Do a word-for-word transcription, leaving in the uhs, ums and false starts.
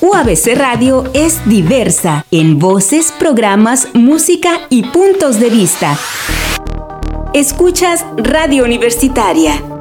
U A B C Radio es diversa en voces, programas, música y puntos de vista. Escuchas Radio Universitaria.